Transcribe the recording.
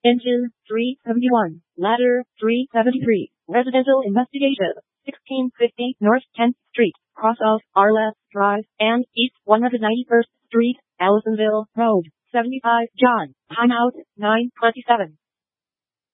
Engine 371, Ladder 373, Residential Investigation, 1650 North 10th Street, cross of Arles Drive, and East 191st Street, Allisonville Road, 75 John. Timeout 9:27.